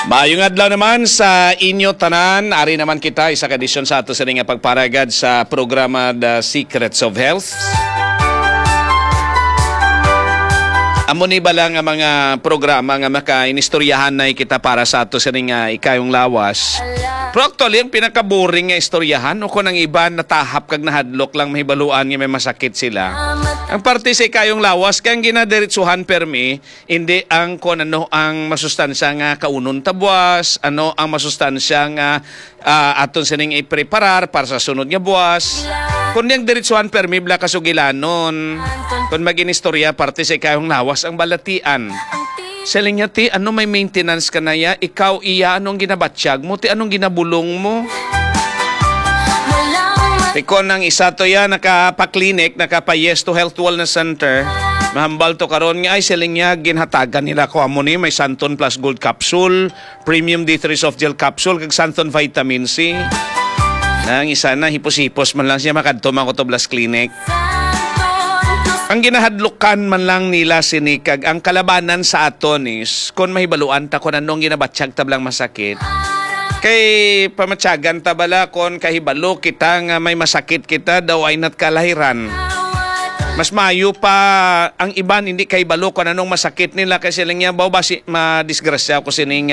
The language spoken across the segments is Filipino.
Maayong adlaw naman sa inyo tanan. Ari naman kita isa ka edisyon sa ato sa nga pagparagad sa programa The Secrets of Health. Amo ni ba lang ang mga programa nga maka-inistoryahan na kita para sa ato sa nga ikayong lawas. Pero actually, ang pinaka-boring nga istoryahan o kung ang iba natahap kag nahadlok lang mahibaluan nga may masakit sila. Ang parte sa ikayong lawas, kaya ang ginadiritsuhan permi, hindi ang kung ano ang masustansya nga kaunon tabwas, ano ang masustansya nga aton sining i-preparar para sa sunod nga buwas. Kundi ang diritsuhan permi, bla kasugilanon. Kung mag-inistorya, parte sa ikayong lawas, ang balatian. Selling niya, ti, ano may maintenance ka na ya? Ikaw, iya, anong ginabatsyag mo? Ti, anong ginabulong mo? Ti, kung ang isa to ya, nakapa-clinic, nakapa-Yes to Health Wellness Center, mahambal to karon nga, ay selling niya, ginhatagan nila ko amo ni, may Santon Plus Gold Capsule, Premium D3 Soft Gel Capsule, kag Santon Vitamin C. Ang isa na, hipos-hipos man lang siya makadto mga Kotoblas Clinic. Ang ginahadlukan man lang nila sinikag, ang kalabanan sa aton is, kung mahibaluan ta kung anong ginabatsyag tablang masakit, kay pamatyagan ta bala kung kahibalo kita nga may masakit kita, daw ay not kalahiran. Mas mayo pa ang iban hindi kahibalo kung anong masakit nila kasi lang niya, bawa ba madisgrasya ko sining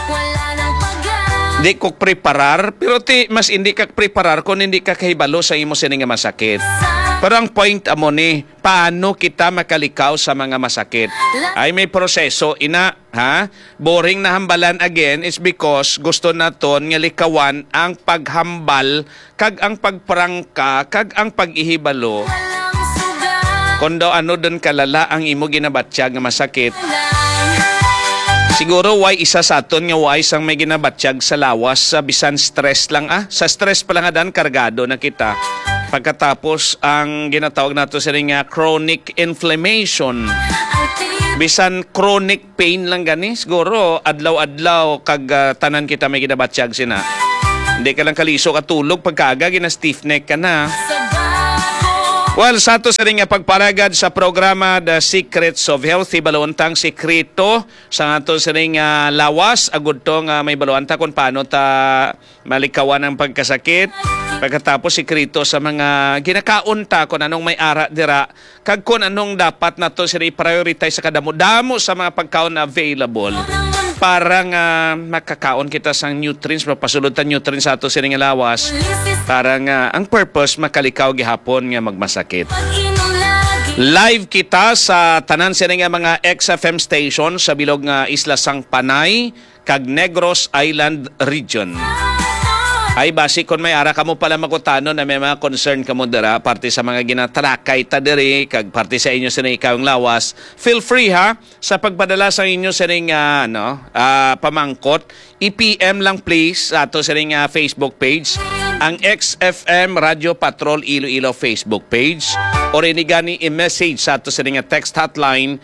di ko preparar, pero mas hindi ka preparar kung hindi ka kahibalo sa imo sining nga masakit. Pero ang point amo ni, paano kita makalikaw sa mga masakit? Ay may proseso, ina, ha? Boring na hambalan again is because gusto naton nga likawan ang paghambal, kag ang pagprangka, kag ang pag-ihibalo. Kung daw ano dun kalala ang imo ginabatsyag nga masakit. Siguro why isa sa aton nga why sang may ginabatsyag sa lawas sa bisan stress lang sa stress pa lang adan kargado na kita. Pagkatapos ang ginatawag nato sa nga chronic inflammation. Bisan chronic pain lang gani siguro adlaw-adlaw kag tanan kita may ginabatsyag sina. Hindi ka lang kaliso katulog pagkaaga gina stiff neck ka na. Well, sa ato sa rin nga pagparagad sa programa The Secrets of Health, ibaluantang sekreto sa ato sa rin nga lawas, agud to nga may baluanta kung paano ta malikawan ang pagkasakit. Pagkatapos sekreto sa mga ginakaunta kung anong may ara dira, kag kung anong dapat na to sila i-prioritize sa kadamo-damo sa mga pagkaon na available. Para nga makakaon kita sa nutrients, mapasulutan nutrients sa ato sining lawas, para nga ang purpose makalikaw gihapon nga magmasakit. Live kita sa tanan sining mga XFM station sa bilog nga Isla Sangpanay kag Negros Island Region. Ay basi kung may ara kamo pala makutano na may mga concern kamo dira parte sa mga ginatarakay ta diri kag parte sa inyo sa ikawong lawas, feel free ha sa pagpadala sa inyo sa ring pamangkot, i-PM lang please sa ato sa ring Facebook page, ang XFM Radio Patrol Iloilo Facebook page, o rinigani i-message sa ato sa ring text hotline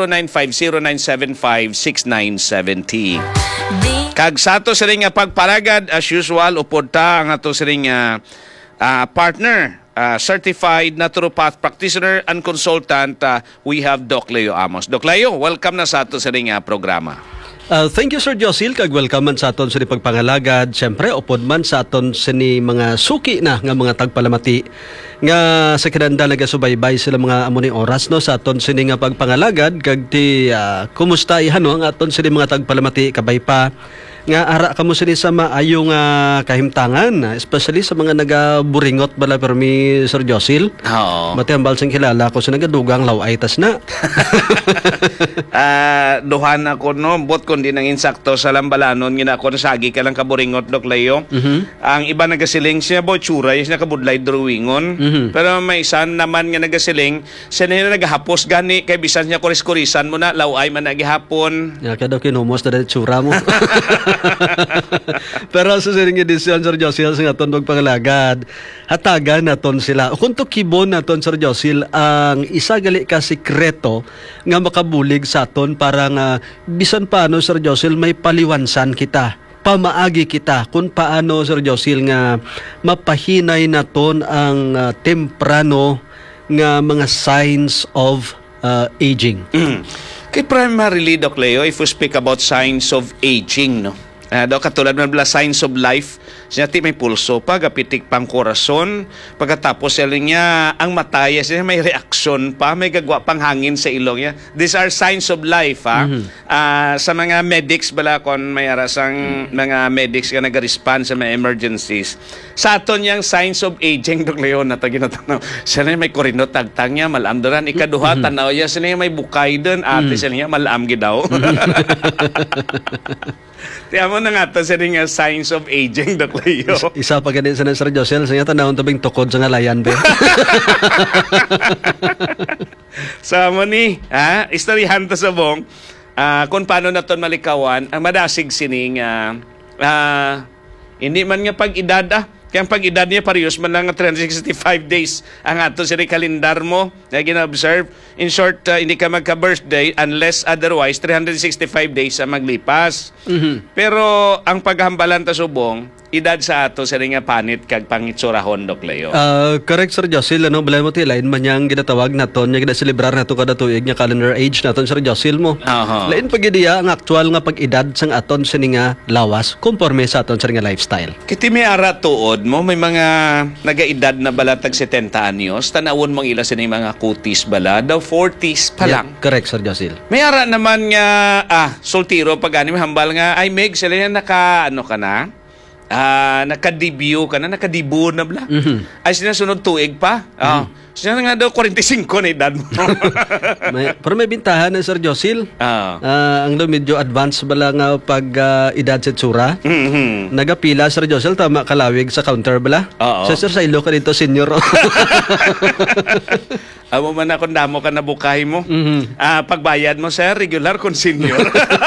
0950-975-6970. Kag sa ato sa ring pagparagad, as usual, upod ta ang ato sa ring partner, certified naturopath practitioner and consultant, we have Doc Leo Amos. Doc Leo, welcome na sa ato sa ring programa. Thank you Sir Josil, kag welcome man sa aton sa pagpangalagad. Siyempre, upod man sa aton sa mga suki na nga mga tagpalamati nga sa kinanda nagasubaybay sila mga amuning oras no sa aton sa nga pagpangalagad kag ti kumusta ihano ang aton sa mga tagpalamati kabay pa nga ara kamo sini sa maayong kahimtangan, especially sa mga nagaburingot bala permi Sir Josil. Oo. Mati ang balsang kilala ko sa nagadugang laway tas na. Duhan ako no, bot kundi nang insakto sa lambalanon ngina ako nasagi ka lang kaburingot Doc Leo. Ang iba nagasiling siya boy tsura yung nakabudlay drawingon. Pero may isan naman nga nagasiling siya na nagahapos gani kay bisan niya kuris-kurisan mo na laway man nagihapon. Ya kada kinumos na tsura mo. Pero sa siring edisyon Sir Josil sa aton pagpangalagad, hatagan naton sila. Kung to kibon naton Sir Josil ang isa gali ka sikreto nga makabulig sa aton para nga bisan paano Sir Josil may paliwansan kita. Pamaagi kita kung paano Sir Josil nga mapahinay naton ang temprano nga mga signs of aging. Kay primarily, Doc Leo, if we speak about signs of aging, no? Katulad ng signs of life, siya may pulso pa, gapitik pang korason, pagkatapos niya ang mataya, siya may reaksyon pa, may gagwa pang hangin sa ilong niya. These are signs of life, ha? Sa mga medics bala, kung may arasang mga medics ka nag-respond sa mga emergencies, sa aton niyang signs of aging, Dok Leo, na ito ginatanaw, siya may korino tagtang niya, malam doon, ikaduha, tanaw niya, siya may bukay doon, ate siya niya, malam gidaw. Tiyan mo na nga ito sa nga signs of aging, Dok Leo. Isa pa ganit sa Sir Josel, sa tanawon tabing tukod sa ngalayan, be. Sa mo ni, istoryahan to sa bong, kung paano na ito malikawan, ang madasig sining, hindi man nga pag-edad, kaya ang pag-edad niya parehas man lang 365 days ang ato sa kalendar mo na gina-observe. In short, hindi ka magka-birthday unless otherwise 365 days ang maglipas. Pero ang paghambalan ta subong, edad sa ato sa nga panit kag pangitsurahon, Dok Leo. Correct, Sir Josil. Ano, balay mo tilain man niyang ginatawag naton, niya ginaselebrar nato kada tuig niya calendar age naton, Sir Josil mo. Lain pagidiya ang aktual nga pag-edad sang aton sa nga lawas, konforme sa aton sa nga lifestyle. Kiti may ara tuod mo, may mga nagaedad na balatag 70 anyos, tanawon mong ila sa mga kutis bala, daw 40s pa lang. Yeah, correct, Sir Josil. May ara naman nga, soltiro, pag may hambal nga, ay Meg, sila yan nakadebut ka na, nakadibu na bla. Ay sinasunod tuig pa. Siya nga daw 45 na edad mo. Pero may bintahan na, Sir Josil. Ang daw medyo advanced bala nga pag edad sa tsura. Nagapila, Sir Josil, tama kalawig sa counter bala. Sir, sa ilo ka dito, senior. Amo man akong damo ka na bukahi mo. Pagbayad mo, sir, regular kung senior.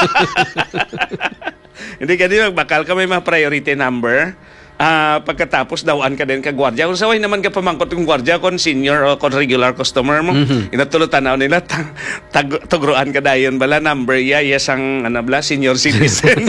Hindi ka din magbakal ka, may mga priority number. Pagkatapos dawaan ka din ka gwardiya. Kung saway naman ka pamangkot yung gwardiya kung senior o kung regular customer mo, inatulo tanaw nila, tugruan ka dayon bala, number ang senior citizen.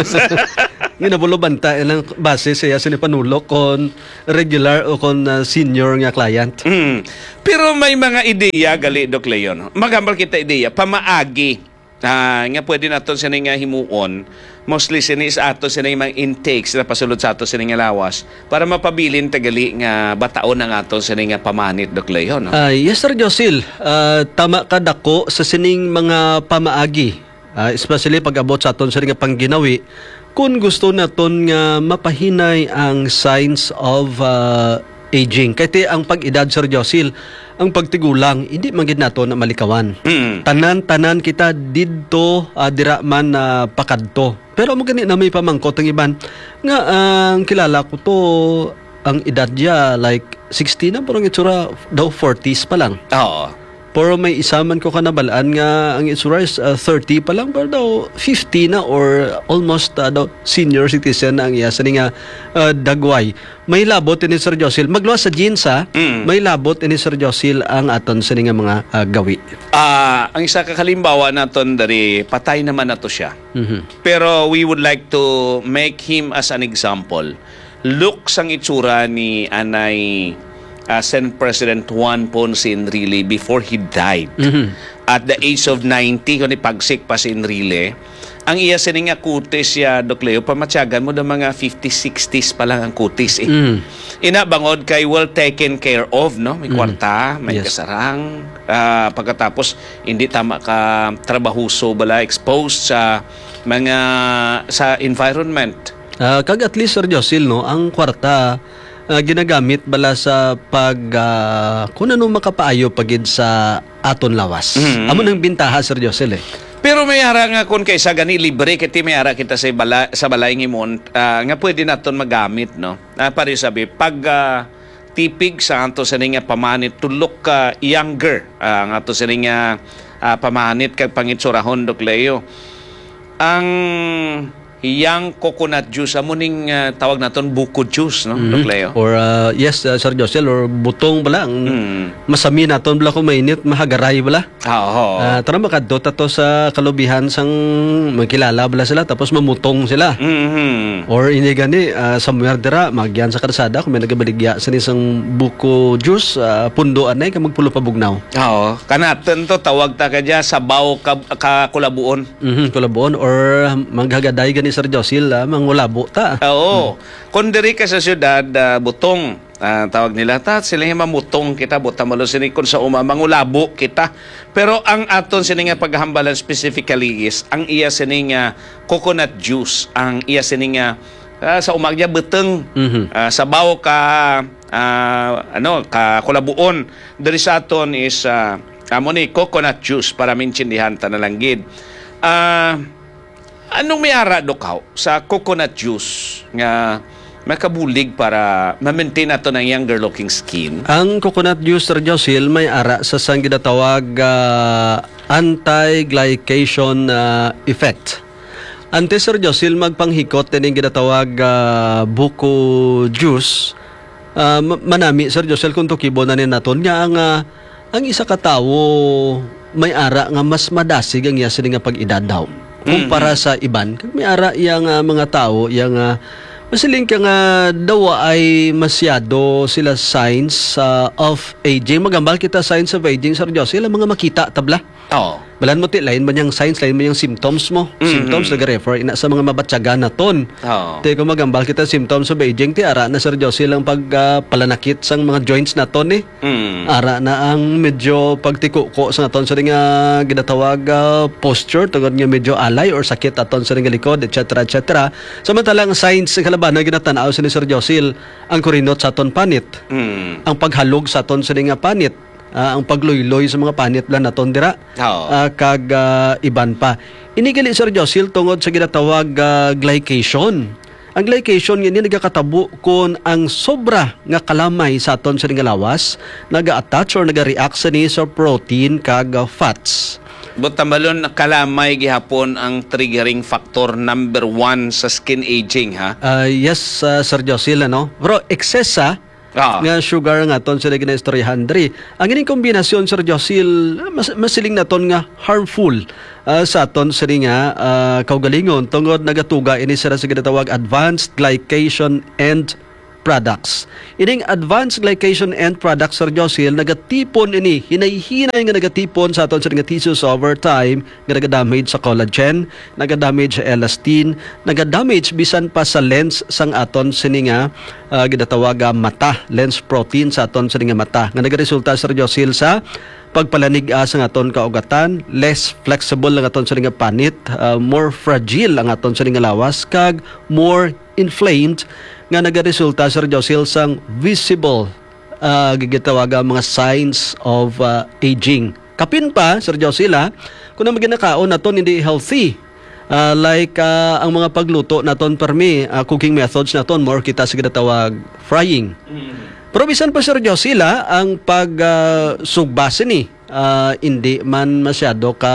Yun nabulo banta ilang base siya sinipanulok kung regular o kung senior nga client. Pero may mga ideya gali, Dok Leon. Magambal kita ideya, pamaagi. Nga pwede natin sa nga himuon, mostly sinis ato sa mga intakes na pasulod sa ato sa nga lawas para mapabilin tagali nga bataon ng ato sa nga pamanit, Dok Leon. Yes, Sir Josil. Tama ka dako sa sining mga pamaagi. Especially pag abot sa aton sa nga pangginawi, kung gusto naton nga mapahinay ang signs of aging. Kaya ang pag-edad, Sir Josil, ang pagtigulang, hindi magid nato na malikawan. Tanan-tanan kita didto, dira man pakadto. Pero mo gani na may pamangkot ang iban. Nga, ang kilala ko to, ang edad niya, like 60 na, parang itsura daw 40s pa lang. Oo. Pero may isaman ko kanabalaan nga ang itsura is 30 pa lang, pero daw 50 na or almost daw senior citizen na ang iya sa nga dagway. May labot ni Sir Josil. Magluwas sa jeans may labot ni Sir Josil ang aton sa nga mga gawi. Ang isa kakalimbawa naton dari patay naman nato siya. Pero we would like to make him as an example. Look sang itsura ni Anay Senate President Juan Ponce Enrile before he died. At the age of 90, kung ipagsik pa si Enrile, ang iya sining nga kutis ya, Dok Leo, pamatyagan mo ng mga 50s, 60s pa lang ang kutis. Ina bangod kay well taken care of, no? May kwarta, may kasarang. Pagkatapos, hindi tama ka trabahuso bala, exposed sa mga sa environment. Kag at least, Sir Josil, no, ang kwarta ginagamit bala sa pag kung ano makapaayo pagid sa aton lawas. Amo nang bintaha, Sir Josil Pero may ara nga kung kaysa gani libre kiti may ara kita sa balay ngimon nga pwede naton magamit, no. Pare sabi pag tipig sa ato sa nga pamanit to look younger nga ato sa nga pamanit kag pangitsurahon, Dok Leo. Ang yang coconut juice amuning tawag naton buko juice no Doc Leo. Or yes, Sir Josel, or butong bala ang masami naton bala kung mainit mahagaray bala. Oo. Tara makadto tato sa kalubihan sang magkilala bala sila tapos mamutong sila. Or ini gani sa dira magyan sa karsada kung may nagabaligya sa isang buko juice pundoan ay ka magpulo pa bugnaw. Oo. Kanaton to tawag ta kadya sabaw ka kulabuon. Kulabuon or maghagaday gani Sir Josil, mangulabo ta. Oo. Kung diri ka sa syudad, butong, tawag nila, sila yung mamutong kita, buta malo sini kung sa mangulabo kita. Pero ang aton sini nga paghambalan specifically is, ang iya sini nga coconut juice, ang iya sini nga sa umagya beteng, sabaw ka, ka kulabuon. Diri sa aton is, amo ni coconut juice para mintindihan ta na langgid. Anong may ara Doc sa coconut juice nga makabulig para ma-maintain nato ng younger looking skin? Ang coconut juice, Sir Josil, may ara sa sang ginatawag anti-glycation effect. Ante, Sir Josil, magpanghikot din yung ginatawag buko juice. Manami, Sir Josil, kung tukibo na naton niya ang isa ka tawo may ara nga mas madasig ang yasin nga pag-edad daw. Kumpara sa iban, may ara yang mga tao yang masiling ka nga dawa ay masyado sila signs of aging. Magambal kita signs of aging, Sir Jose, sila mga makita tabla. Oo. Balan mo ti, lain man yung signs, lain man yung symptoms mo. Symptoms nag-refer ina sa mga mabatsaga na ton. Te kung magambal kita symptoms of aging, ti ara na Sir Jose lang pagpalanakit sang mga joints na ton eh. Ara na ang medyo pagtikuko sa naton sa nga ginatawag posture, tungod nga medyo alay or sakit aton sa nga likod, etc. etc. Samantalang signs sa kalaban na ginatanaw sa ni Sir Josil, ang kurinot sa aton panit. Ang paghalog sa aton sa nga panit. Ang pagluyloy sa mga panit lang naton dira. Kag iban pa. Inigali Sir Josil tungod sa ginatawag glycation. Ang glycation nga nagakatabo kung ang sobra nga kalamay sa aton sa nga lawas naga-attach or naga-react sa ni sa protein kag fats. Butamalon kalamay gihapon ang triggering factor number 1 sa skin aging ha. Yes, Sir Josil, ano? Pero excess nga sugar nga ton sila ginaistoryahan diri. Ang ining kombinasyon, Sir Josil, masiling na ton nga harmful sa aton sila nga kaugalingon tungod nagatuga ini sila sa ginatawag advanced glycation end products. Ining advanced glycation end products, Sir Josil, nagatipon ini, hinay-hinay nga nagatipon sa aton sa nga tissues over time, nga nagadamage sa collagen, nagadamage sa elastin, nagadamage bisan pa sa lens sang aton sini nga ginatawag mata, lens protein sa aton sini nga mata. Nga nagaresulta, Sir Josil, sa pagpalanig sa aton kaugatan, less flexible ang aton sa nga panit, more fragile ang aton sa nga lawas, kag more inflamed nga nagaresulta, Sir Josil, sang visible gigitawaga mga signs of aging. Kapin pa, Sir Josil, kung na maginakaon naton hindi healthy, like ang mga pagluto naton permi, cooking methods naton more kita sa ginatawag frying. Pero bisan pa, Sir Josil, ang pag-sugbasin hindi man masyado ka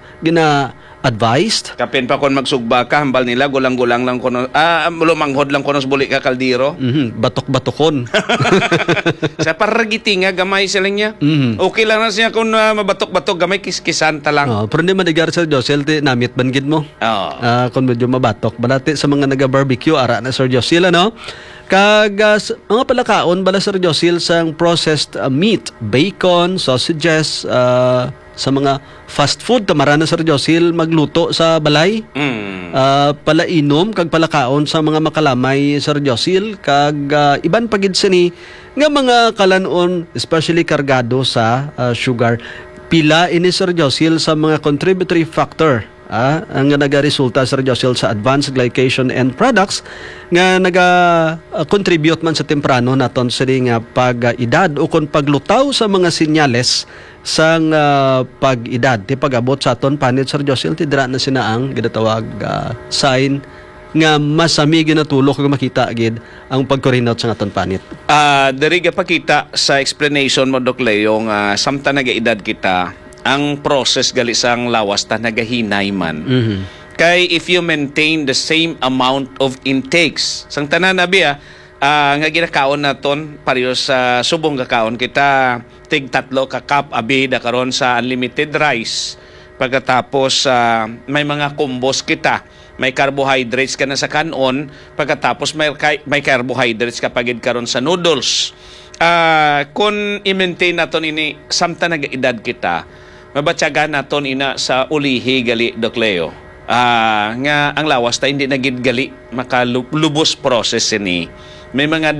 advised. Kapin pa kung magsugba ka, hambal nila, gulang-gulang lang kuno, lumanghod lang kuno sa buli ka kaldiro. Batok-batokon. Sa paragiti nga, gamay sila niya. Okay lang na siya kung mabatok-batok, gamay kiskisan ta lang. Pero hindi manigar, Sir Josel, namit banggid mo. Kung medyo mabatok. Balati sa mga naga-barbecue, ara na, Sir Josel, ano? Kag mga palakaon, bala, Sir Josel, sang processed meat, bacon, sausages, sa mga fast food, tamara na, Sir Josil, magluto sa balay, palainom, kag palakaon sa mga makalamay, Sir Josil, kag iban pagid sini nga mga kalanon, especially kargado sa sugar. Pila ini, Sir Josil, sa mga contributory factor ang nagaresulta, Sir Josil, sa advanced glycation end products nga naga-contribute man sa temprano naton sa nga pag-edad o kung paglutaw sa mga sinyales sang pag-edad. Di pag-abot sa aton panit, Sir Josil, tidra na sinaang ginatawag sign nga masami ginatulok kung makita agad ang pagkurinot sa aton panit. Dari pakita sa explanation mo, Doc Leo, nga samta nagaedad kita, ang process gali sang lawas ta nagahinay man. kay if you maintain the same amount of intakes. Sang tanan abi nga ginakaon naton pareho sa subong kakaon kita tig 3 ka cup abi da karon sa unlimited rice. Pagkatapos may mga combos kita. May carbohydrates ka na sa kanon, pagkatapos may carbohydrates ka pagid karon sa noodles. Kung i-maintain naton ini samtang nag-edad kita, mabatyagan naton ina sa ulihi gali Doc Leo. Nga ang lawas ta hindi nagid gali makalubos process ini. May mga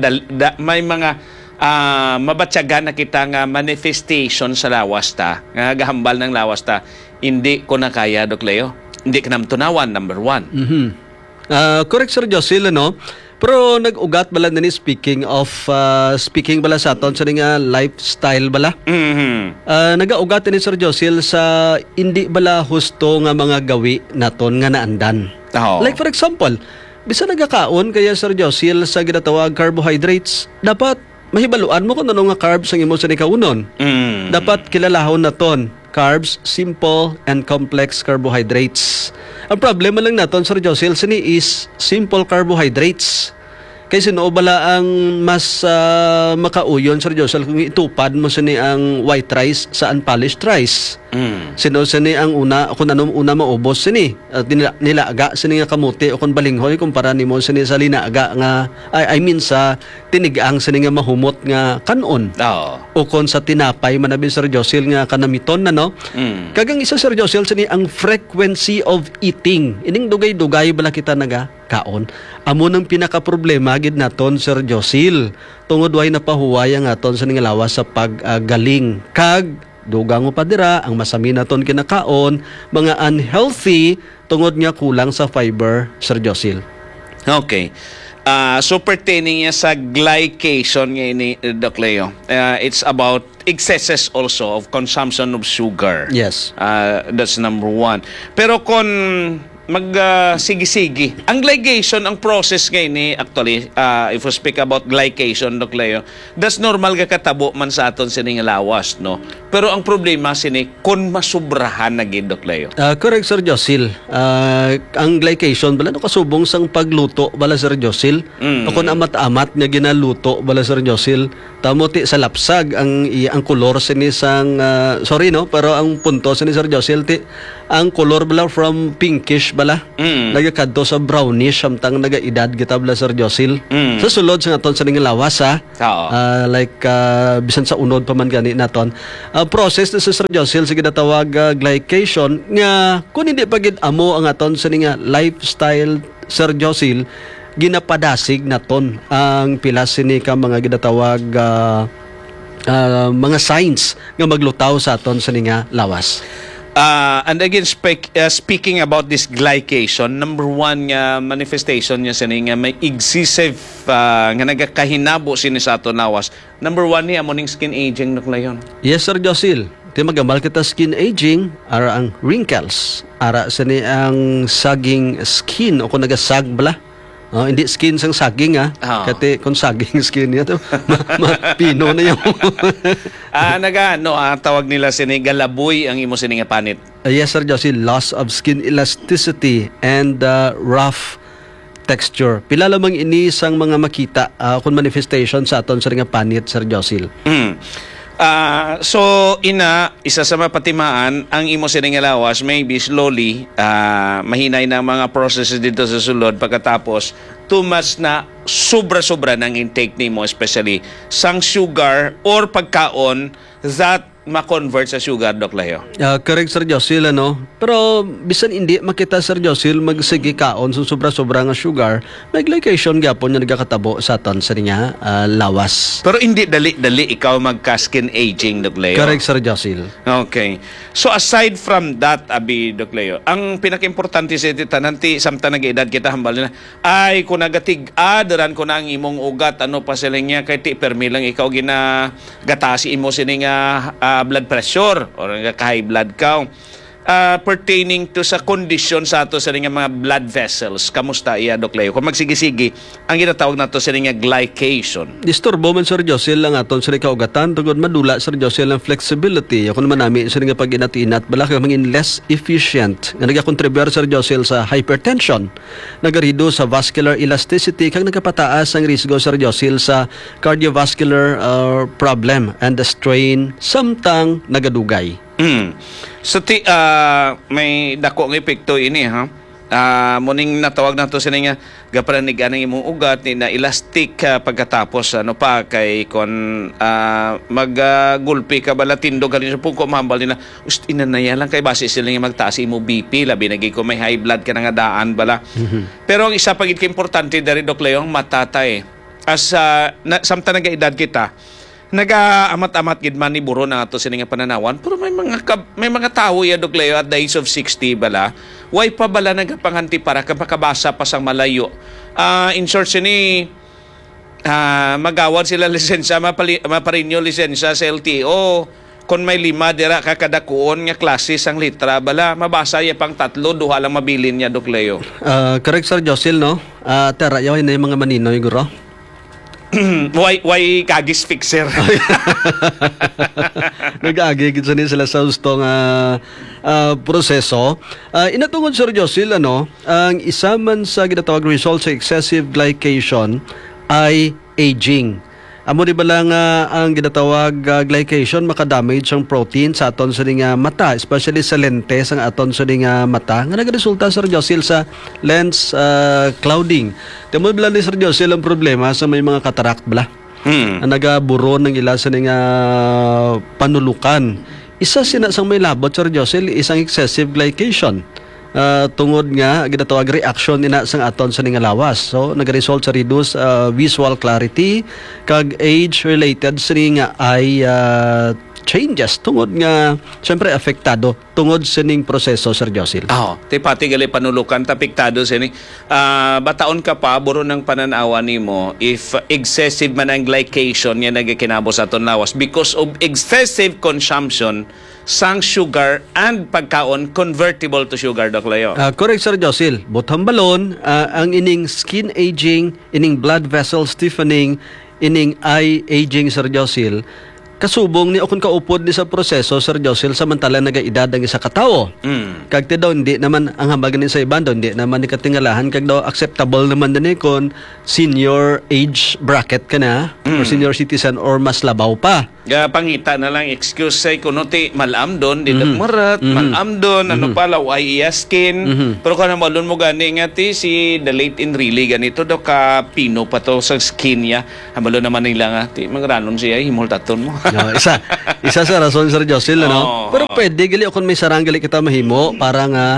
mabatyagan na kita nga manifestation sa lawas ta, nga gahambal ng lawas ta, hindi ko na kaya Doc Leo. Hindi ka namtunawan, number 1. Correct, Sir Josil, ano? Pero nag-ugat bala na ni speaking bala sa aton sa nga lifestyle bala. Nag-ugat ni Sir Josil sa hindi bala husto nga mga gawi naton nga naandan. Like for example, bisa nagakaon kaya Sir Josil sa ginatawag carbohydrates, dapat mahibaluan mo kung ano nga carbs ang imo sa nikaunon. Dapat kilalahon naton carbs, simple and complex carbohydrates. Ang problema lang naton Sir Josil sini is simple carbohydrates. Kasi sino bala ang mas makauyon Sir Josil kung itupad mo sini ang white rice sa unpolished rice. Sino sini ang kung anong una maubos sini nilaga sini nga kamuti o kung balinghoy kumpara nimo sini sa linaga nga sa tinigang sini nga mahumot nga kanon. O kung sa tinapay manabi Sir Josil nga kanamiton na no. Kagang isa Sir Josil sini ang frequency of eating. Ining dugay-dugay bala kita naga kaon. Amo nang pinaka problema gid naton Sir Josil. Tungod way napahuway ang aton sa lawas sa paggaling. Kag dugang mo pa dira ang masami naton kinakaon, mga unhealthy tungod nga kulang sa fiber Sir Josil. Okay. So pertaining niya sa glycation nga ini Doc Leo. It's about excesses also of consumption of sugar. Yes. That's number 1. Pero kung sige-sige. Ang glycation, ang process ngayon actually, if we speak about glycation, Doc Leo, that's normal ka katabo man sa aton sining lawas, no? Pero ang problema sini, kung masubrahan na gid, Doc Leo. Correct, Sir Josil. Ang glycation, bala no kasubong sang pagluto, bala Sir Josil. O kung amat-amat nga ginaluto, bala Sir Josil, tamuti sa lapsag, ang kolor sini sang, sorry no, pero ang punto sini Sir Josil, ang color bala from pinkish bala. Nagakadto sa brownish samtang nagaedad kita bala Sir Josil. Sa sulod sa naton sa ning lawas bisan sa unod pa man gani naton. Process na sa Sir Josil sa ginatawag glycation nga kun hindi pa gid amo ang aton sa ning lifestyle Sir Josil, ginapadasig naton ang pilas sini ka mga ginatawag mga signs nga maglutaw sa aton sa ning lawas. And again, speaking about this glycation, number 1 nga manifestation niya sa nga may excessive nga nagakahinabo sini sa aton lawas. Number 1 niya, morning skin aging, Doc Leon. Yes, Sir Josil. Magamal kita skin aging, ara ang wrinkles, ara sini ang saging skin o kung nagasag bala. Hindi skin sang saging Kati kung saging skin niya to mapino na yung tawag nila sini galaboy ang imo sini nga panit. Yes, Sir Josil, loss of skin elasticity and rough texture. Pila lamang ini sang mga makita kung manifestation sa aton sa nga panit, Sir Josil. So isa sa mapatimaan ang imo sining lawas maybe slowly mahinay na mga processes dito sa sulod pagkatapos too much na sobra-sobra ng intake nimo especially sang sugar or pagkaon that ma-convert sa sugar, Doc Leo. Correct, Sir Josil, ano? Pero bisan hindi makita, Sir Josil, magsigi kaon so sobra-sobra nga sugar, may glycation gyapon nga nagakatabo sa aton sa niya lawas. Pero hindi dali-dali ikaw magka-skin aging, Doc Leo. Correct, Sir Josil. Okay. So aside from that, Abi, Doc Leo, ang pinaka-importante sa nanti samtang nag-edad kita hambal nila, ay kung nagatig-adaran ko na ang imong ugat, ano pa sila niya, kay ti permi lang ikaw gatasi imo sining blood pressure or high blood count. pertaining to sa condition sa ato sa nga mga blood vessels. Kamusta iya, Dok Leo? Kung magsigi-sige, ang ginatawag nato sa nga glycation. Disturbo man Sir Josil lang aton sa kaugatan tungod madula Sir Josil ang flexibility. Ako naman namin sa nga pag-inat-inat bala ka mangin less efficient nga nagakontribute Sir Josil sa hypertension. Nagarido sa vascular elasticity kag nagapataas ang risgo Sir Josil sa cardiovascular problem and the strain samtang nagadugay. So may dako ng epekto ini ha. Muning natawag nato sa nga gapranig anang imong ugat ni na elastic pagkatapos ano pa kay kon maggulpi ka bala tindog galing sa pungko mahambal nila inanaya lang kay base sila nga magtaas imo BP labi nagi ko may high blood ka nga daan bala. Pero ang isa pagit ka importante dari Dok Leo ang matatay as samtang nagaedad kita naga-amat-amat gid man ni buro na ato sini nga pananawan pero may mga tawo ya Dok Leo at the age of 60 bala way pa bala nagapanghanti para kapakabasa pa sang malayo in short sini magawad sila lisensya maparinyo lisensya sa LTO kung may 5 dira kakadakuon nga klase sang litra bala mabasa ya pang 3 duha lang mabilin niya Dok Leo. Correct Sir Josil no. Tara yaw na yung mga maninoy guro. Why kagis fixer? Nag-agi gid sila sa ustong proseso. Inatungod Sir Josil ano, ang isa man sa ginatawag result sa excessive glycation ay aging. Amo di ba lang ang ginatawag glycation makadamage ang protein sa aton sa mata, especially sa lentes ang aton sa mata nga nagresulta Sir Josil sa lens clouding. Temo bala ni Sir Josil ang problema sa may mga cataract bala. Ang nagaburo ng ila sa panulukan. Isa sina sang may labot Sir Josil isang excessive glycation. Tungod nga ginatawag reaction ina sang aton sa nga lawas. So nagresult sa reduce visual clarity kag age related sa nga eye changes tungod nga syempre apektado tungod sa ning proseso Sir Josil. Ti pati gali panulukan apektado sini. Bataon ka pa buro ng pananawa nimo if excessive man ang glycation nga nagakinabos aton lawas because of excessive consumption sang sugar and pagkaon convertible to sugar Dok Leo. Correct Sir Josil. Butang balon ang ining skin aging, ining blood vessel stiffening, ining eye aging Sir Josil. Kasubong ni okon kaupod ni sa proseso Sir Josil samantala nagaedad ang isa ka tawo. Kag ti daw hindi naman ang hambagan ni sa iban daw hindi naman ni katingalahan kag daw acceptable naman din kon senior age bracket ka na or senior citizen or mas labaw pa. Pangita na lang excuse say kuno ti malam don di marat malam don ano pala ay skin pero kana malon mo gani nga ti si the late in really ganito daw ka pino pa to sa skin niya hamalo naman nila nga ti mangranon siya himultaton mo. No, isa sa rason Sir Josil no. Pero pwede gali kon may sarang gali kita mahimo para nga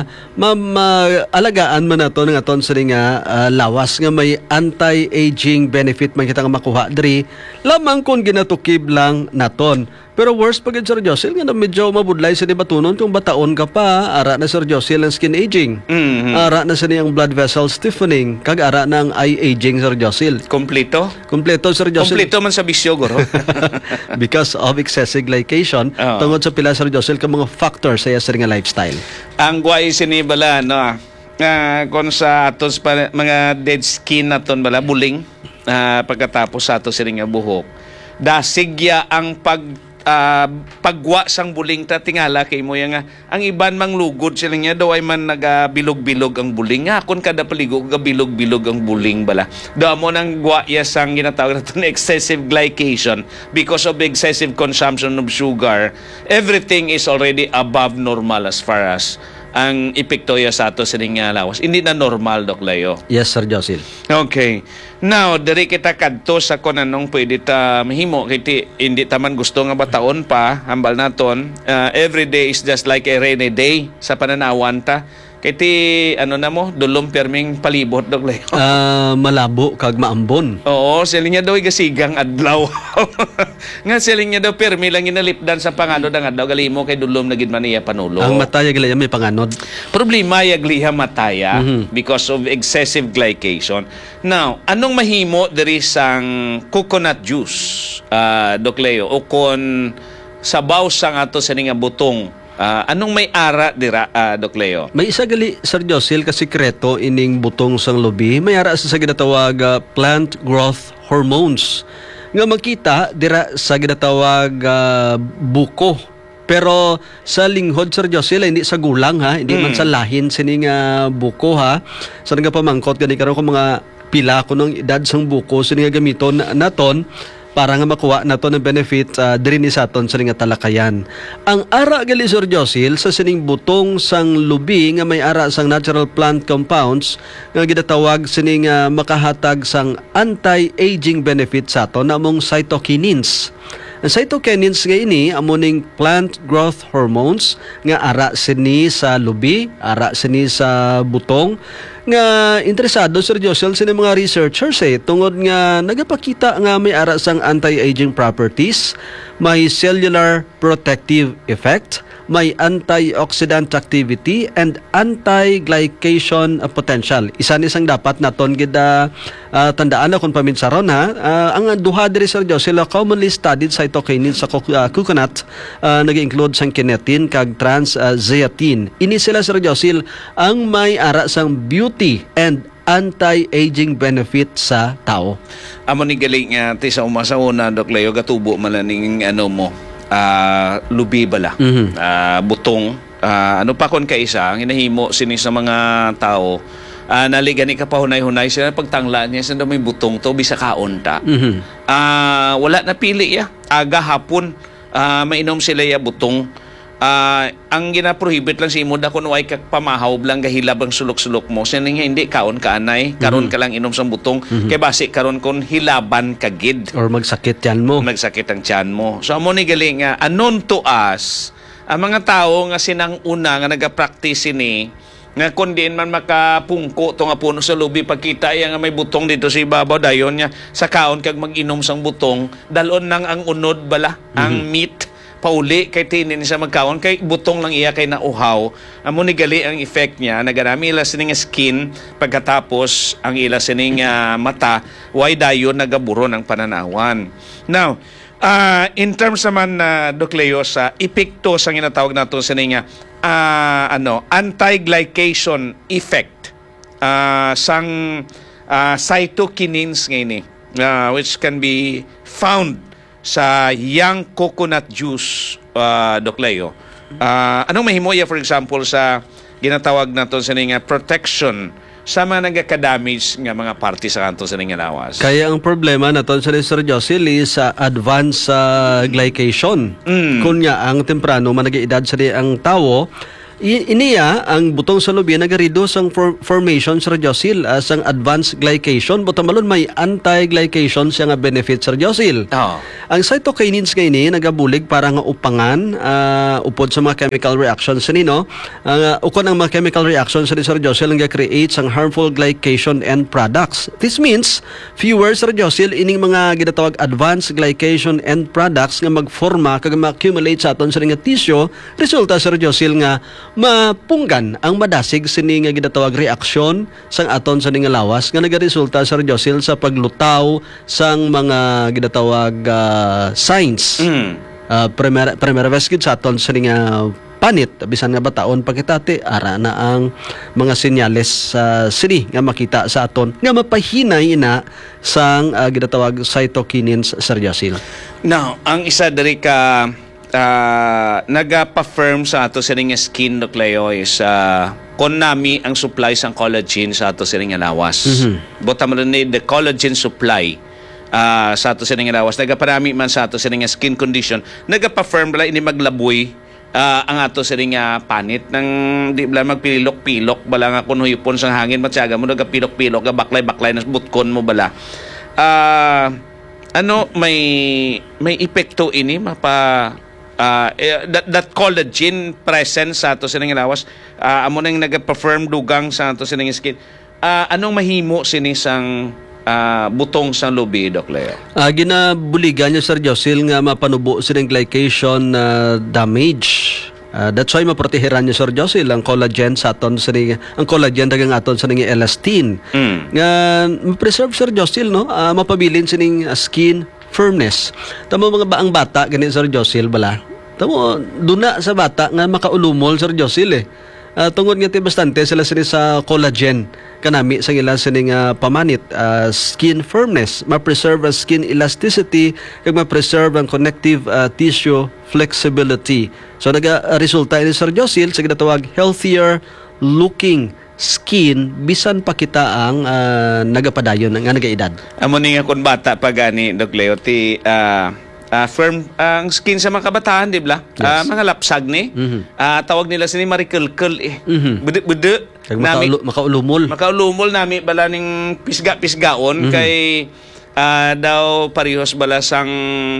alagaan man nato ng aton sa lawas nga may anti-aging benefit man kita nga makuha diri lamang kon ginatukib lang naton. Pero worst pagid Sir Josil nga medyo mabudlay sa dibatunon kung bataon ka pa ara na Sir Josil ang skin aging. Ara na sa niyang blood vessel stiffening kag ara na ang eye aging Sir Josil. Kompleto Sir Josil. Kompleto man sa bisyo guro. Because of excessive glycation tungod sa pila Sir Josil ka mga factors sa iya nga lifestyle. Ang guay sinibala no. Kung sa atos mga dead skin naton bala buling pagkatapos sa ato siring nga buhok dasigya ang pagwa sang buling ta tingala kay mo nga ang iban mang lugod sila niya daw ay man nagabilog-bilog ang buling nga kun kada paligo gabilog-bilog ang buling bala daw mo nang gwa ya sang ginatawag nato na excessive glycation because of excessive consumption of sugar everything is already above normal as far as ang epekto ya sa ato sa lawas. Hindi na normal, Dok Leo. Yes, Sir Josil. Okay. Now, diri kita kadto sa kung anong pwede ta mahimo. Kiti, hindi taman gusto nga bataon pa, hambal naton. Every day is just like a rainy day sa pananawan ta. Kiti, dulong perming palibot, Dok Leo. Malabo kag maambon. Oo, siling niya daw igasigang adlaw. Nga siling niya daw permi lang inalipdan sa panganod ang adlaw. Galimo kay dulom na gid man iya panulo. Ang mataya gilaya may panganod. Problema yagliha mataya because of excessive glycation. Now, anong mahimo diri sang coconut juice, Dok Leo? O kon sabaw sang ato sa nga butong Anong may ara dira, Doc Leo? May isa gali, Sir Josil, ka sikreto ining butong sang lubi. May ara sa ginatawag plant growth hormones. Nga makita dira sa ginatawag buko. Pero sa linghod, Sir Josil, hindi sa gulang ha, hindi man sa lahin sining buko ha. Sa nga pamangkot gani karon ko mga pila ko ng edad sang buko sining gamiton naton para nga makuha nato ng benefit diri ni sa aton sa nga talakayan. Ang ara gali, Sir Josil, sa sining butong sang lubi nga may ara sang natural plant compounds nga ginatawag sining makahatag sang anti-aging benefit sa aton namong cytokinins. Ang cytokinins nga ini amuning plant growth hormones nga ara sini sa lubi, ara sini sa butong nga interesado, Sir Josel, sini mga researchers tungod nga nagapakita nga may ara sang anti-aging properties, may cellular protective effect, may antioxidant activity and anti-glycation potential. Isa ni sang dapat naton gid tandaan na kung paminsaron ha. Ang duha diri, Sir Josel, commonly studied cytokinins sa coconut nag-include sang kinetin kag transzeatin. Ini sila, Sir Josel, ang may ara sang beauty and anti-aging benefit sa tao. Amo ni galing nga ti sa umasa una, Doc Leo, gatubo malaning lubi bala. Butong. Ano pa kon kaisa, ang hinahimo sini sa mga tao, naligani ka pa hunay-hunay sila pagtanglaan niya sa may butong to bisa kaon ta. Wala na pili ya. Aga hapon mainom sila ya butong. Ang gina-prohibit lang si imo da kun way kag pamahaw lang gahilab ang sulok-sulok mo. Sining hindi kaon ka anay, karon ka lang inom sa butong kay basi karon kon hilaban ka gid or magsakit yan mo. Magsakit ang tiyan mo. So amo ni gali nga anon to us ang mga tao nga sinang una nga nagapractice ini nga kun diin man makapungko to nga puno sa lubi pagkita iya nga may butong dito sa ibabaw dayon nya sa kaon kag mag-inom sang butong dalon nang ang unod bala ang meat pauli kay tinin siya magkaon kay butong lang iya kay nauhaw. Amo ni gali ang effect niya nagarami ila sining skin pagkatapos ang ila sining mata way dayon nagaburo ng pananawan. Now in terms naman Doc Leo sa epekto sa ginatawag nato sining anti-glycation effect sang cytokinins ngayon which can be found sa young coconut juice, Doc Leo. Anong mahimoya, for example, sa ginatawag nato sa nga protection sa mga nagka-damage nga mga parte sa kanto sa nga lawas? Kaya ang problema naton sa Sir Josil sa advanced glycation. Kunya ang temprano manag-edad sa ang tao, iniya ang butong sa lubi nag-reduce ang formation, Sir Josil, as ang advanced glycation. Butamalon may anti-glycation siya nga benefit, Sir Josil. Ang cytokinins nga ini nagabulig para nga upangan upod sa mga chemical reactions nino. Ukon ang mga chemical reactions ni Sir Josil nga creates ang harmful glycation end products. This means fewer, Sir Josil, ining mga ginatawag advanced glycation end products nga magforma kag ma-accumulate sa aton sa nga tissue. Resulta, Sir Josil, nga mapunggan ang madasig sini nga ginatawag reaksyon sang aton sa nga lawas nga nagaresulta, Sir Josil, sa paglutaw sang mga ginatawag signs. Primera vez gid sa aton sa nga panit bisan nga bataon pagkitati ara na ang mga senyales sini nga makita sa aton nga mapahinay ina sang ginatawag cytokinins, Sir Josil. Now, ang isa diri ka nagapa-firm sa ato sa nga skin, Doc Leo, is kon nami ang supply sang collagen sa ato sa nga lawas. Bottom ni the collagen supply sa ato sa nga lawas nagaparami man sa ato sa nga skin condition, nagapa-firm bala ini maglaboy ang ato sa nga panit nang di bala magpilok-pilok bala nga kun huyupon sang hangin matyaga mo nagapilok-pilok ga baklay-baklay nas butkon mo bala. May epekto ini that collagen presence sa ato sa nga lawas amo nang nagpa-firm dugang sa ato sa nga skin. Anong mahimo sini sang butong sa lubi, Doc Leo? Ginabuligan niya, Sir Josil, nga mapanubo silang glycation damage. That's why maproteheran niya, Sir Josil, ang collagen sa aton ang collagen dagang aton sa nga elastin. Nga ma-preserve, Sir Josil, no? Mapabilin sining skin firmness. Tamo mga baang bata, ganyan, Sir Josil, bala, Tamo, duna sa bata nga makaulumol, Sir Josil tungod nga ti bastante sila sini sa collagen kanami sa ila sini nga pamanit skin firmness, ma-preserve ang skin elasticity kag ma-preserve ang connective tissue flexibility. So resulta ini Sir Josil sa ginatawag healthier looking skin bisan pa kita ang nagapadayon nga nagaedad. Amo ni nga kun bata pa gani Doc Leo ti firm ang skin sa mga kabataan, di ba? Yes. Mga lapsag ni. Tawag nila sini marikel-kel Bude-bude. Kag makaulumol. Makaulumol nami bala ning pisga-pisgaon kay daw parehos bala sang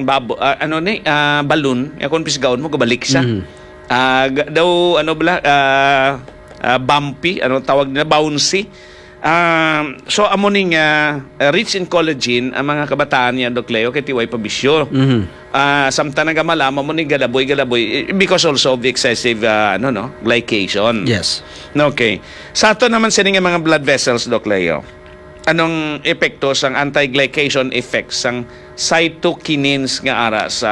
balon. Kung pisgaon mo gabalik sa. Daw bumpy, tawag nila bouncy. So amoning rich in collagen ang mga kabataan niya Doc Leo kay tiway pabisyo. Samtang nagamalaman mo ni galaboy because also of the excessive glycation. Yes. Okay. Sa ato naman sini nga mga blood vessels Doc Leo. Anong epekto sang anti-glycation effects sang cytokinins nga ara sa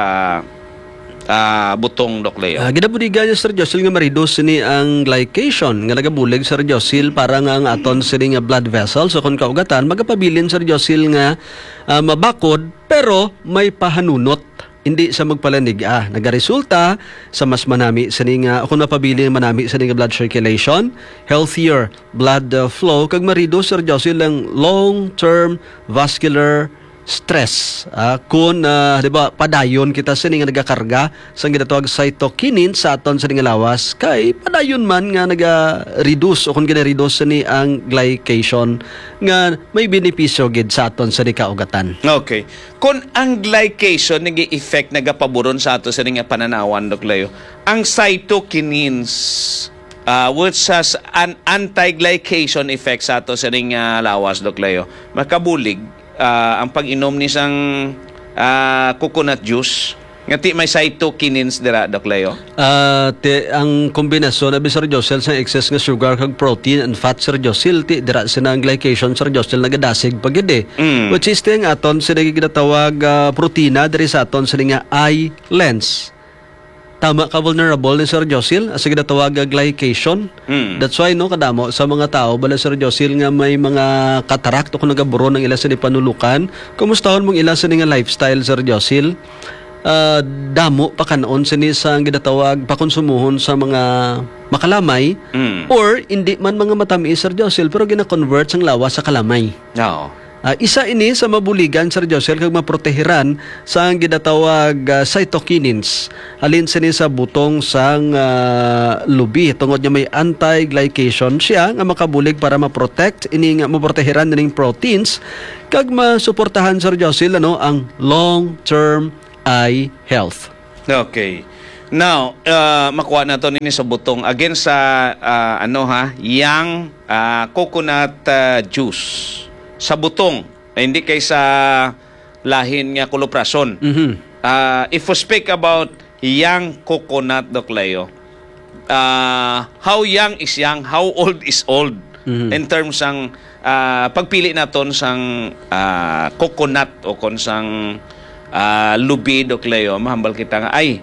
butong Doc Leo? Ginabudigan niya Sir Josil nga ma-reduce ni ang glycation nga nagabulig Sir Josil para nga ang aton sini nga blood vessels so kung kaugatan magapabilin Sir Josil nga mabakod pero may pahanunot hindi sa magpalanig nagaresulta sa mas manami sini nga kung mapabilin manami sini nga blood circulation, healthier blood flow kag ma-reduce Sir Josil ang long-term vascular stress kun di ba padayon kita sa nga nagakarga sa ginatawag cytokinin sa aton sa nga lawas kay padayon man nga naga-reduce o kung gina-reduce ni ang glycation nga may benepisyo gid sa aton sa kaugatan. Okay. Kung ang glycation nag-effect nagapaboron sa ato sa nga pananawan Doc Leo, ang cytokinins which has an anti-glycation effect sa ato sa nga lawas Doc Leo, makabulig ang pag-inom ni sang coconut juice ngati may cytokinins dira Doc Leo. Ang kombinasyon abi Sir Josil sa excess nga sugar kag protein and fat Sir Josil ti dira sina ang glycation Sir Josil nagadasig pagid which is ting aton sina ginatawag protina diri sa aton sina nga eye lens. Tama ka vulnerable ni Sir Josil sa ginatawag glycation. That's why kadamo sa mga tao bala Sir Josil nga may mga cataract o kung nagaburo ng ila sa panulukan. Kumustahon mong ila sa nga lifestyle Sir Josil? Damo pa kanon sini sa ginatawag pakonsumuhon sa mga makalamay or hindi man mga matamis Sir Josil pero gina-convert sang lawas sa kalamay. No. Isa ini sa mabuligan Sir Josil kag maprotehiran sa ginatawag cytokinins halin sini sa butong sang lubi tungod niya may anti-glycation siya nga makabulig para ma-protect ini nga maprotehiran ning proteins kag masuportahan Sir Josil ang long-term eye health. Okay. Now, makuha na to nini sa butong again sa yang coconut juice sa butong hindi kay sa lahin nga koloprason. If we speak about young coconut Doc Leo, how young is young, how old is old in terms sang pagpili naton sang coconut o kon sang lubi Doc Leo, mahambal kita nga ay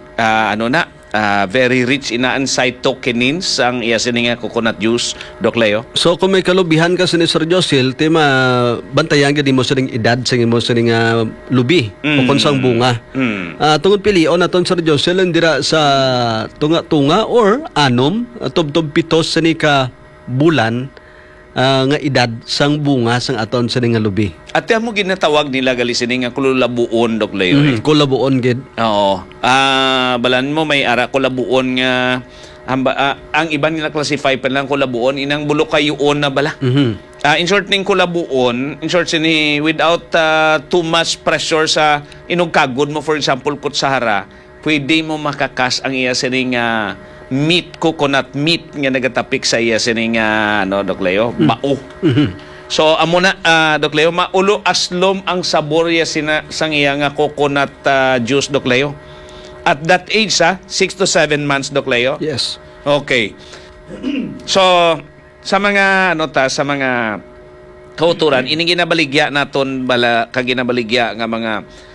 very rich in cytokinins ang iya sini nga coconut juice Doc Leo. So kung may kalubihan ka ni Sir Josil bantayan gid mo sa edad sa mo sa nga lubi o kung sang bunga. Tungod pilion naton Sir Josil dira sa tunga-tunga or anom tubtob pitos sa ka bulan nga edad sang bunga sang aton sa nga lubi. At mo ginatawag nila gali sini nga kulabuon Doc Leo. Kulabuon gid. Oo. Balan mo may ara kulabuon nga ang iban nila classify pa lang kulabuon inang bulokayuon na bala. In short ning kulabuon, in short sini without too much pressure sa inugkagod mo for example kutsara, pwede mo makakas ang iya sini nga meat, coconut meat nga nagatapik sa iya sini nga Doc Leo, bao. So amo na Doc Leo maulo aslom ang sabor ya sang iya nga coconut juice Doc Leo. At that age 6 to 7 months Doc Leo. Yes. Okay. So sa mga sa mga kauturan ini ginabaligya naton bala kag ginabaligya nga mga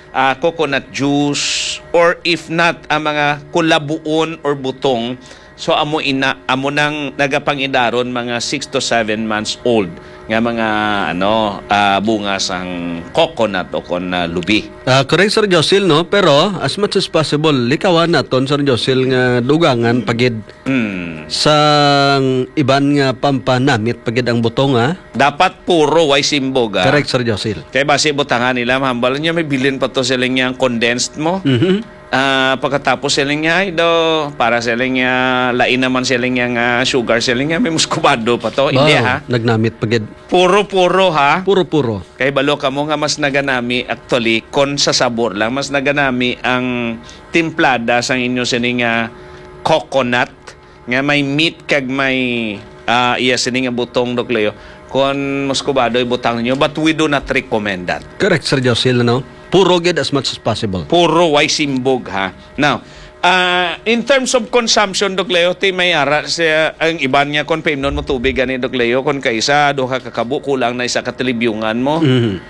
coconut juice, or if not, ang mga kulabuon or butong, so amo nang nagapangidaron mga 6 to 7 months old nga mga bunga sang coconut o kon lubi. Correct, Sir Josil, no? Pero as much as possible, likawan naton, Sir Josil, nga dugangan pagid sa iban nga pampanamit pagid ang butong, ha? Dapat puro way simbog. Correct, Sir Josil. Kaya base butangan nila, mahambal niya, may bilin pa to sila niyang condensed mo. Pagkatapos sila niya, para sila niya, lain naman sila niya sugar, sila niya, may muskubado pa to. Hindi, ha? Nagnamit pagid. Puro-puro, ha? Puro-puro. Kaya balo ka mo nga mas naganami, actually, kon sa sabor lang, mas naganami ang timplada sa inyo sining coconut, nga may meat kag may sining butong, Doc Leo. Kon muskubado, ibutang niyo, but we do not recommend that. Correct, Sir Josil, no? Puro gid as much as possible. Puro way simbog, ha? Now, in terms of consumption, Doc Leo, may ara siya, ang iban niya kon painom mo tubig gani, Doc Leo, kon kaisa, duha ka kabo, kulang na isa ka tilibyungan mo.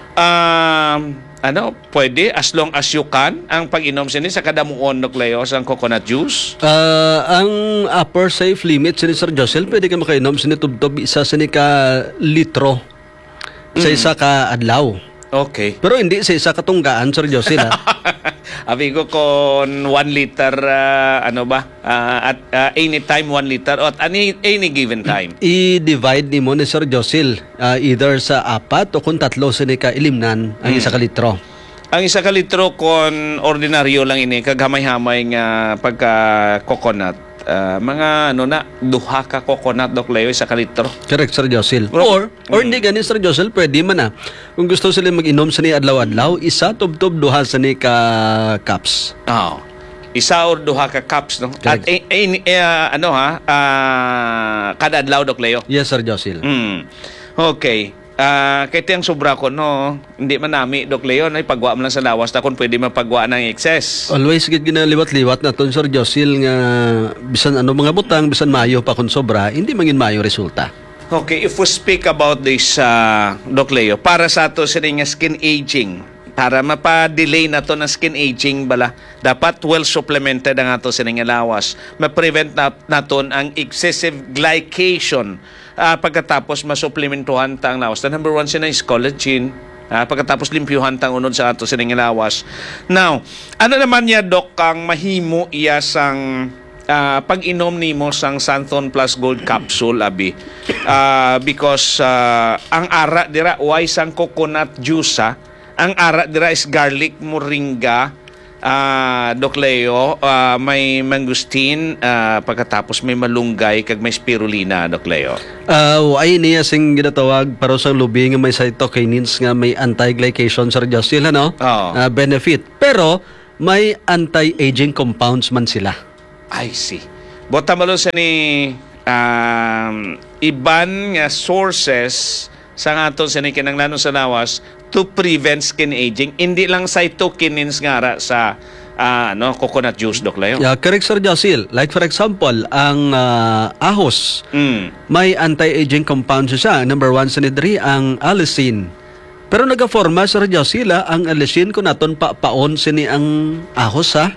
Pwede, as long as you can, ang pag-inom sini sa kadamuon, Doc Leo, sa coconut juice? Ang upper safe limit sini, Sir Josil, pwede ka makainom sini tubtob isa sini ka litro sa isa ka adlaw. Okay. Pero hindi sa isa katunggaan, Sir Josil, ha? Abi ko kon 1 liter, at anytime 1 liter, or at any given time. I-divide ni mo ni Sir Josil, either sa 4 o kung 3 sini ka ilimnan ang isa ka litro. Ang isa ka litro kon ordinaryo lang ini, kaghamay-hamay nga pagka coconut. Mga duha ka coconut, Doc Leo, isa ka litro. Correct, Sir Josil. Or hindi gani, Sir Josil, pwede man na. Kung gusto sila mag-inom sa ni adlaw-adlaw, isa tub-tub duha sa ni ka cups. Isa or duha ka cups, no? Correct. At kada adlaw, Doc Leo. Yes, Sir Josil. Okay. Kaya tiyang sobra ko, no? Hindi man nami, Doc Leo, ay pagwa mo lang sa lawas na kung pwede mapagwa ng excess. Always gid ginaliwat-liwat na ton, Sir Josil, nga bisan mga butang, bisan mayo pa kung sobra, hindi mangin mayo resulta. Okay, if we speak about this, Doc Leo, para sa ato sa skin aging, para mapa-delay na to ng skin aging bala, dapat well supplemented ang ato sa lawas. Ma-prevent naton ang excessive glycation. Pagkatapos masuplementuhan ta ang lawas. The number 1 sila is collagen. Pagkatapos limpyuhan ta ang unod sa ato sa lawas. Now, ano naman niya, Doc, ang mahimo iya sang pag-inom nimo sang Santhon Plus Gold Capsule, abi? Because ang ara dira, why sang coconut juice, ang ara dira is garlic, moringa, Doc Leo, may mangustin, pagkatapos may malunggay, kag may spirulina, Doc Leo. Ay niya sing ginatawag para sa lubi nga may cytokinins nga may anti-glycation, Sir Josil, benefit. Pero may anti-aging compounds man sila. I see. Bota malo sa ni iban nga sources sa nga ato sa ni kinanglanon sa lawas to prevent skin aging. Hindi lang cytokinins nga ra sa coconut juice, Doc Leo. Yeah, correct, Sir Josil. Like for example, ang ahos, may anti-aging compounds siya. Number 1 sa nidri, ang allicin. Pero nagaforma, Sir Josil, ang allicin ko naton paon sini ang ahos, ha?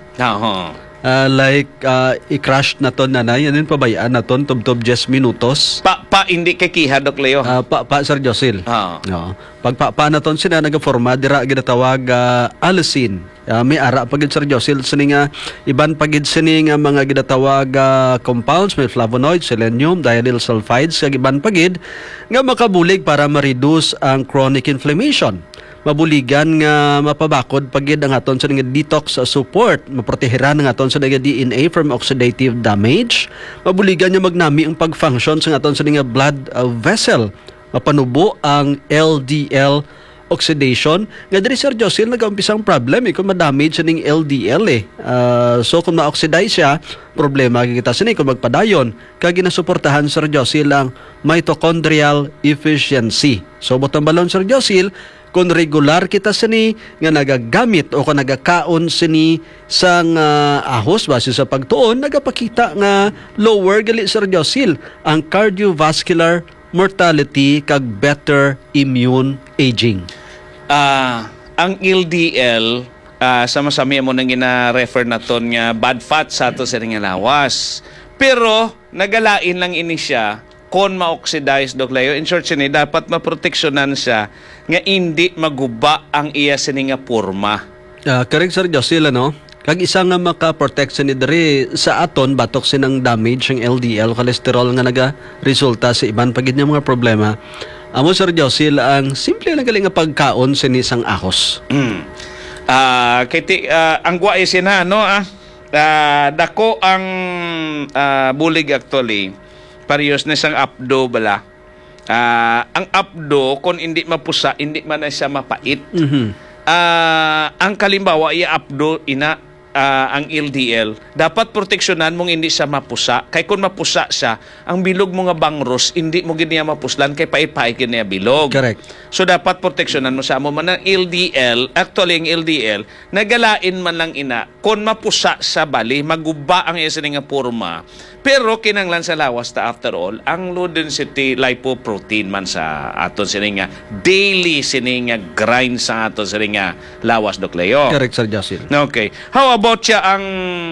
I-crush na to nanay, yan yung pabayaan na to, tub-tub 10 minutos. Hindi kikiha, Doc Leo. Sir Josil. No. Pag na to sila, nagaforma, dira ginatawag allicin. May ara pagid, Sir Josil, sini nga, iban pagid sini nga mga ginatawag compounds, may flavonoids, selenium, dialyl sulfides, kag iban pagid, nga makabulig para ma-reduce ang chronic inflammation. Mabuligan nga mapabakod pagid ang aton sa nga detox support, maproteheran ang aton sa nga DNA from oxidative damage, mabuligan nga magnami ang pag-function sa aton sa nga blood vessel, mapanubo ang LDL oxidation. Nga diri, Sir Josil, nag-umpisang problem kung ma-damage sa ning LDL so kung ma-oxidize siya, problema kita sini kung magpadayon kag ginasuportahan, Sir Josil, ang mitochondrial efficiency. So bottom balon, Sir Josil, kung regular kita sini nga nagagamit o kung nagakaon sini sang ahos base sa pagtuon, nagapakita nga lower gali, Sir Josil, ang cardiovascular mortality kag better immune aging. Ang LDL, sama-sami mo nang gina-refer na ton nga bad fat sa ato sa ring lawas. Pero nagalain lang ini siya kon ma-oxidize Doc Leo. In short sini dapat maproteksyonan siya nga hindi maguba ang iya sini nga porma. Correct Sir Josil, ano? Kag isa nga maka-protect sa diri sa aton batok sinang damage ang LDL cholesterol nga naga-resulta sa iban pagid nga mga problema. Amo Sir Josil, ang simple lang galing nga pagkaon sini sang ahos. Ang guway sina no dako ang bulig actually parehas na sang apdo bala. Ang apdo kung hindi mapusa hindi man na siya mapait. Ang kalimbawa iya apdo ina ang LDL, dapat proteksyonan mong hindi siya mapusa. Kay kung mapusa siya, ang bilog mo nga bangros, hindi mo giniya mapuslan, kay pait-pait giniya bilog. Correct. So, dapat proteksyonan mo sa mo man ang LDL, actually ang LDL, nagalain man lang ina, kung mapusa sa bali, maguba ang isa nga porma. Pero kinanglan sa lawas ta after all, ang low density lipoprotein man sa aton sininga daily sininga grind sa aton sininga lawas Doc Leo. Correct Sir Josil. Okay. How about siya ang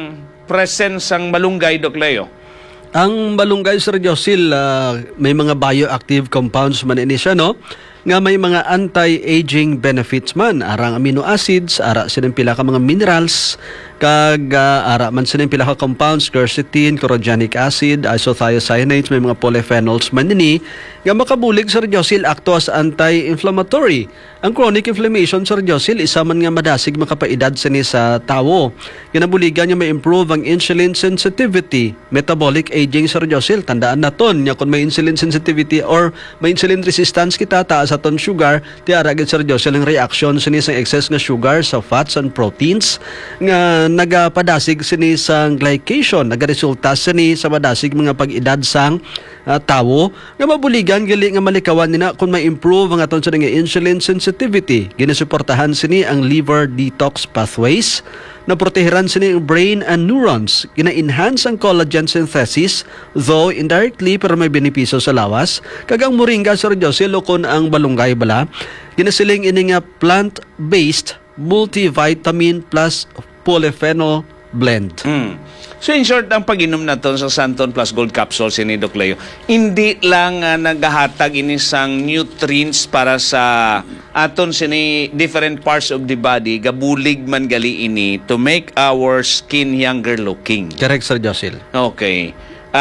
presence ang malunggay Doc Leo? Ang malunggay Sir Josil, may mga bioactive compounds man ini siya, no? Nga may mga anti-aging benefits man, arang amino acids, ara silang pila ka mga minerals, kag ara man silang pila ka compounds, quercetin, chlorogenic acid, isothiocyanates, may mga polyphenols man nini, nga makabulig Sir Josil acto as anti-inflammatory. Ang chronic inflammation Sir Josil, isa man nga madasig makapaedad sini sa tawo. Ginabuligan niya may improve ang insulin sensitivity, metabolic aging Sir Josil. Tandaan naton nya kung may insulin sensitivity or may insulin resistance kita taas aton sugar, ti aragid Sir Josil ang reaction sini sa excess nga sugar sa fats and proteins nga nagapadasig sini sa glycation, nagaresulta sini sa madasig mga pag-edad sang tawo nga mabuligan gali nga malikawan nina kung may improve ang aton sa nga insulin sensitivity. Ginasuportahan sini ang liver detox pathways, naproteheran sini ang brain and neurons, gina-enhance ang collagen synthesis, though indirectly pero may benepisyo sa lawas. Kagang moringa Sir Josil kon ang balunggay bala, ginasiling ini nga plant-based multivitamin plus polyphenol blend. So in short, ang pag-inom naton sa Santon Plus Gold Capsule ni Doc Leo, hindi lang naghahatag ini sang nutrients para sa aton sini different parts of the body, gabulig man gali ini to make our skin younger looking. Correct Sir Josil. Okay.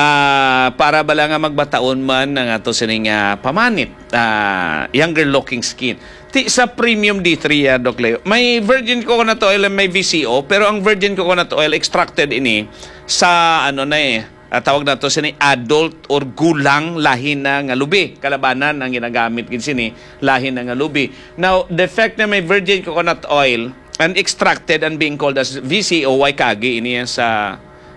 Para bala nga magbataon man ng ato sining pamanit, younger looking skin. Sa premium D3 Doc Leo, may virgin coconut oil and may VCO, pero ang virgin coconut oil extracted ini sa tawag na to sini adult or gulang lahi na nga lubi. Kalabanan ang ginagamit gid sini lahi na nga lubi. Now, the fact na may virgin coconut oil and extracted and being called as VCO, why kagi ini yan sa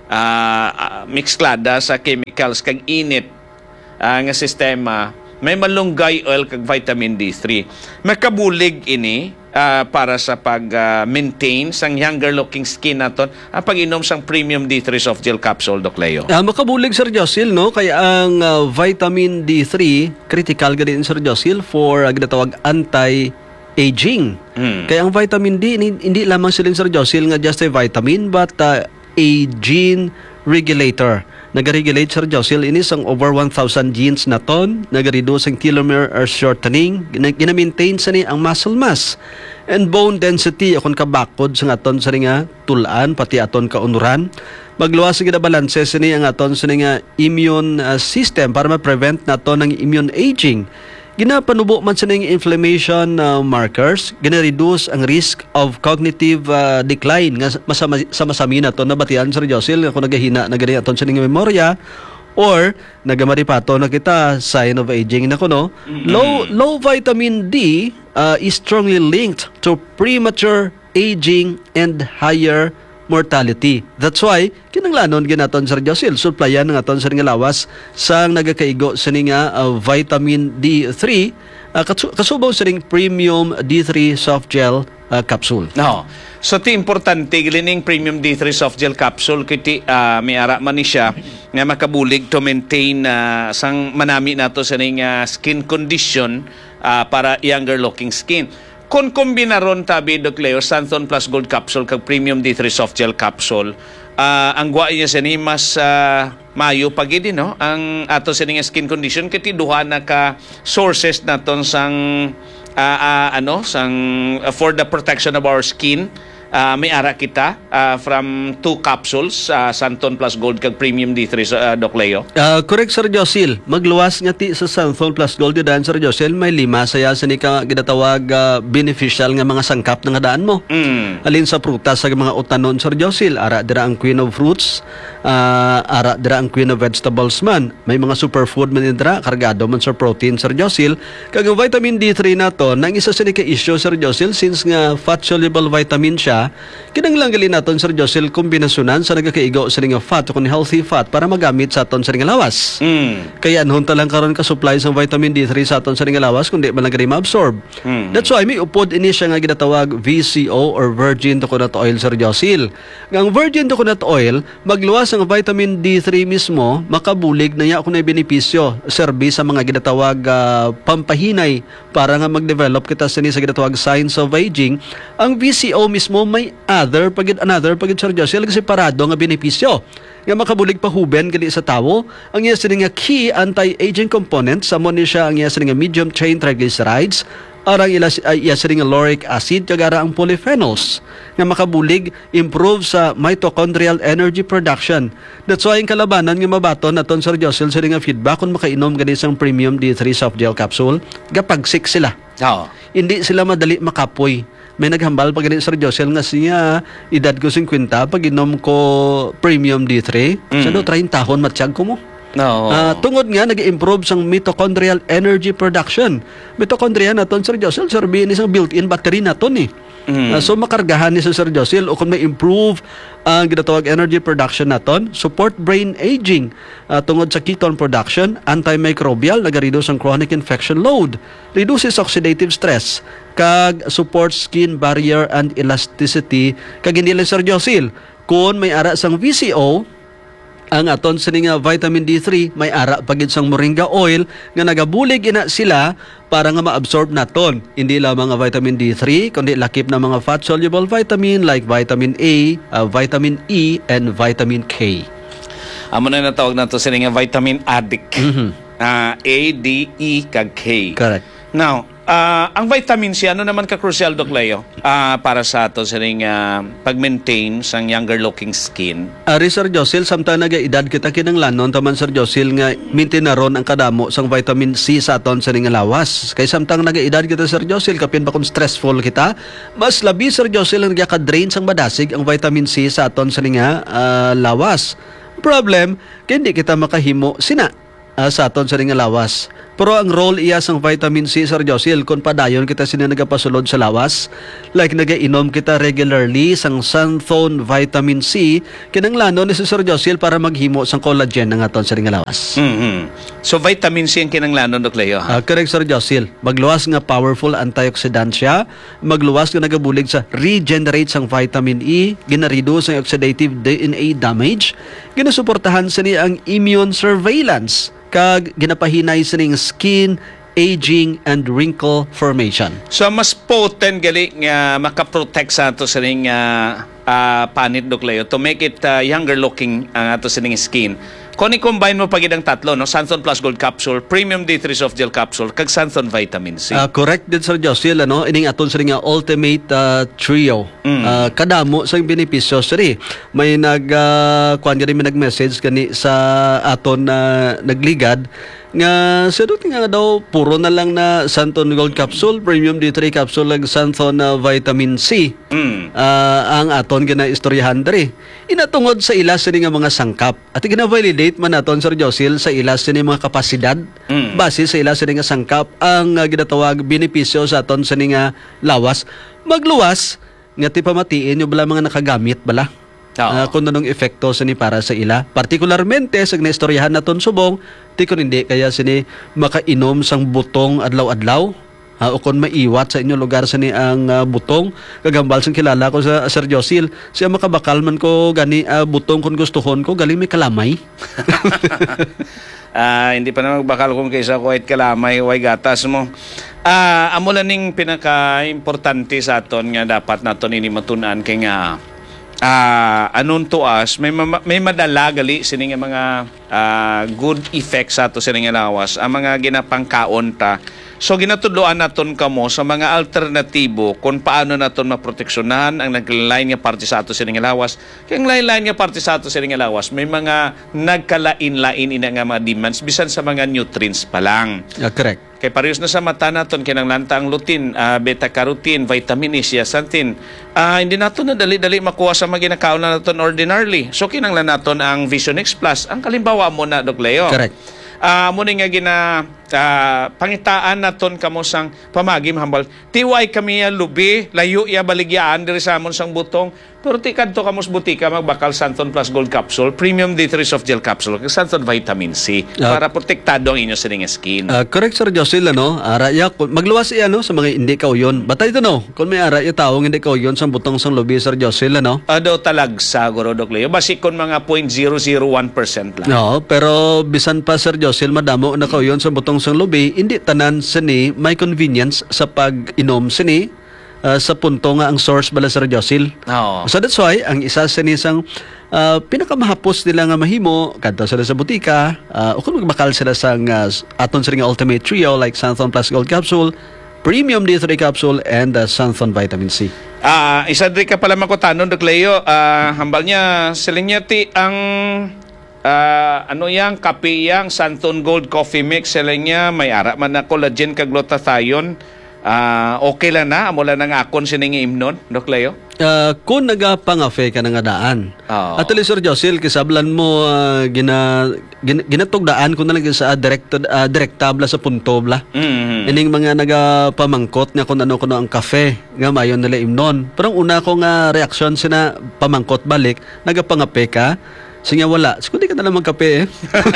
mixklada sa chemicals kag init nga sistema, may malunggay oil kag vitamin D3. Makabulig ini para sa pag-maintain sang younger looking skin naton ang pag-inom sang premium D3 soft gel capsule Doc Leo. Makabulig Sir Josil, no? Kaya ang vitamin D3 critical gadin Sir Josil for ginatawag anti-aging. Kaya ang vitamin D hindi lamang silin Sir Josil nga just a vitamin but a gene regulator. Nag-regulate Sir Josil ini sang over 1,000 genes na ton, nag-reduce ang telomere or shortening, gina-maintain sa ni ang muscle mass and bone density akon kabakod sa aton sa nga tulaan pati aton kaunuran. Magluwas sa ginabalanse sa ni ang aton sa nga immune system para ma-prevent naton ang immune aging. Ginapanubo man sa ng inflammation markers, gina-reduce ang risk of cognitive decline nga masami na to nabatian Sir Josil kung nagahina na gani aton sa ng memorya or nagamaripato na kita sign of aging na kuno. Low vitamin D is strongly linked to premature aging and higher mortality. That's why kinanglanon ginaton Sir Josil suplayan ng aton sa nga lawas sang nagakaigo sa nga vitamin D3 kasubaw sa ring premium D3 soft gel capsule. No. So ti importante glining premium D3 soft gel capsule kiti may ara man ni siya nga makabulig to maintain sang manami nato sa ning skin condition para younger looking skin. kung kombinaron tabi Doc Leo, Santon Plus Gold Capsule kag Premium D3 Soft Gel Capsule, ang guwa niya sini mas mayo pagidi no ang ato sining skin condition kiti duha na ka sources naton sang for the protection of our skin. May ara kita from 2 capsules, Santon Plus Gold kag Premium D3 Doc Leo. Correct, Sir Josil. Magluwas nga ti sa Santon Plus Gold daan, Sir Josil, may 5 saya sa ni ka ginatawag beneficial nga mga sangkap na nga daan mo. Alin sa prutas sa mga utanon, Sir Josil, ara dira ang Queen of Fruits, ara dira ang Queen of Vegetables man. May mga superfood man dira, kargado man sa protein, Sir Josil. Kag ang vitamin D3 nato, nang isa sa ni ka issue, Sir Josil, since nga fat-soluble vitamin siya, kinanglang galin naton, Sir Josil, kombinasyonan sa nagkakaigo sa nga fat o healthy fat para magamit sa aton sa nga lawas. Kaya anhon talang karon ka supply sa vitamin D3 sa aton sa nga lawas kundi man lang ma-absorb. That's why may upod ini siya nga ginatawag VCO or virgin coconut oil, Sir Josil. Ang virgin coconut oil, magluwas ang vitamin D3 mismo, makabulig na niya kung na benepisyo, serbi sa mga ginatawag pampahinay para nga mag-develop kita sa ginatawag signs of aging. Ang VCO mismo may another pagid Sir Josil kasi parado nga benepisyo nga makabulig pahuben gali sa tawo. Ang iya sini nga key anti-aging component sa mo ni siya ang iya sini nga medium chain triglycerides, arang iya sini nga lauric acid kagara ang polyphenols nga makabulig improve sa mitochondrial energy production. That's why ang kalabanan nga mabaton naton, Sir Josil, sini nga feedback kung makainom gani sang Premium D3 Soft Gel Capsule, gapagsik sila. Hindi sila madali makapoy. May naghambal pag ganit, Sir Josil, nga siya edad ko 50 pag inom ko Premium D3 sa 30 tahon matsyag ko mo. Tungod nga nag-improve sang mitochondrial energy production. Mitochondria naton, Sir Josil, serbihin isang built-in battery naton eh. So makargahan ni Sir Josil o kung may improve ang ginatawag energy production naton, support brain aging tungod sa ketone production, antimicrobial, nag-reduce ang chronic infection load, reduces oxidative stress, kag support skin barrier and elasticity. Kag hindi lang, Sir Josil, kung may ara sang VCO, ang aton sa nga vitamin D3 may ara pagid sang moringa oil nga nagabulig ina sila para nga ma-absorb naton hindi lamang ang vitamin D3 kundi lakip na mga fat soluble vitamin like vitamin A, vitamin E and vitamin K. Amo na natawag nato sa nga vitamin addict. A, D, E kag K. Correct. Now, ang vitamin C, ano naman ka-crucial, Doc Leo, para sa ato sa pag-maintain sa younger looking skin? Ari, Sir Josil, samtang nag-edad kita kinanglanon, taman, Sir Josil, nga maintain na ron ang kadamo sang vitamin C sa aton sa nga lawas. Kaya samtang nag-edad kita, Sir Josil, kapin ba kung stressful kita, mas labi, Sir Josil, ang nagka-drain sang badasig ang vitamin C sa aton sa nga lawas. Problem, kaya hindi kita makahimo sina sa aton sa nga lawas. Pero ang role iya sang vitamin C, Sir Josil, kung padayon kita sila nagapasulod sa lawas, like nagainom kita regularly sang Santon vitamin C, kinanglanon ni Sir Josil para maghimo sang collagen ng aton sa nga lawas. So vitamin C ang kinanglanon, Doc Leo? Correct, Sir Josil. Magluwas nga powerful antioxidant siya, magluwas nga nagabulig sa regenerate sang vitamin E, gina-reduce ang oxidative DNA damage, ginasuportahan sa niya ang immune surveillance, kag ginapahinay sa ning skin aging and wrinkle formation. So mas potent gali nga makaprotect sa ato sa ning panit, Doc Leo, to make it younger looking ang ato sa ning skin. Kung i-combine mo pagid ang tatlo, no? Santon Plus Gold Capsule, Premium D3 Soft Gel Capsule, kag Santon Vitamin C. Correct din, Sir Josil, ano? Ining aton sa nga ultimate trio. Kadamo sa benepisyo, sir. May kuan gani may nag-message gani sa aton na nagligad nga sadot nga daw puro na lang na Santon Gold Capsule, Premium D3 Capsule, ag Santon Vitamin C. Ang aton gina istoryahan diri. Inatungod sa ilas ni nga mga sangkap. At gina-validate man naton, Sir Josil, sa ilas ni mga kapasidad. Base sa ilas ni nga sangkap ang ginatawag benepisyo sa aton sa nga lawas. Magluwas nga ti pamatiin yung bala mga nakagamit bala. Kung anong epekto sini para sa ila. Partikularmente sa naistoryahan naton subong, ti kun hindi kaya sini makainom sang butong adlaw-adlaw. o kung maiwat sa inyo lugar sa ni ang butong, kagambal sang kilala ko sa Sir Josil, siya makabakal man ko gani butong kung gustuhon ko, galing may kalamay. Hindi pa na magbakal kung kaysa kuwait kalamay, way gatas mo. Amo lang ning pinaka-importante sa aton nga dapat naton ini matunan kay nga anon to us, may madala gali sini nga mga good effects sa ato sini nga lawas, ang mga ginapangkaon ta. So ginatudloan naton kamo sa mga alternatibo kung paano naton maproteksyonan ang naglain nga parte sa ato sini nga lawas. Kaya ang lain-lain nga parte sa ato sini nga lawas, may mga nagkalain-lain ina nga mga demands bisan sa mga nutrients pa lang. Correct. Kay parehas na sa mata naton kinanglanta ang lutein, beta-carotene, vitamin E, zeaxanthin. Hindi naton na dali-dali makuha sa mga ginakaon na naton ordinarily. So kinanglan naton ang Vision X Plus. Ang kalimbawa mo na, Doc Leo. Correct. Muna nga pangitaan naton kamo sang pamagim hambal. Tiway kami lubi, layo ya baligyaan diri sa amon sang butong. Pero tikad to kamos butika magbakal Santon Plus Gold Capsule, Premium D3 Soft Gel Capsule, kag Santon Vitamin C para protektado ang inyo sa skin. Correct, Sir Josil, araya, magluwas iya, sa mga hindi kauyon. Batay ito, kung may araya taong hindi kauyon sa butong sang lubi, Sir Josil, Daw talagsa, Guro Doc Leo. Basi kon mga 0.001% lang. No, pero bisan pa, Sir Josil, madamo na kauyon sa butong sang lubi, hindi tanan sini may convenience sa pag-inom sini sa punto nga ang source bala, Sir Josil. Oo. So that's why ang isa sa nisang pinakamahapos nila nga mahimo kadto sila sa butika, o kung magbakal sila sa aton sila nga ultimate trio like Santhon Plus Gold Capsule, Premium D3 Capsule, and Santhon Vitamin C. Isa din ka pala makutanon, Doc Leo. Hambal niya, siling niya ti ang ano yang kape yang Santon Gold Coffee Mix, siling niya may ara man na collagen kag glutathione. Okay lang na, amo lang nga akon siningi imnon, Doc Leo? Kung nagapangafe ka na nga daan, Oo. at least, Sir Josil, kisablan mo ginatugdaan kung na lang sa direktabla sa puntobla. Mm-hmm. Ining mga nagapamangkot nga kung ano ang kafe nga mayon nila imnon. Pero ang una ko nga reaksyon sina pamangkot balik, nagapangape ka, sige wala. Kundi ka na lang magkape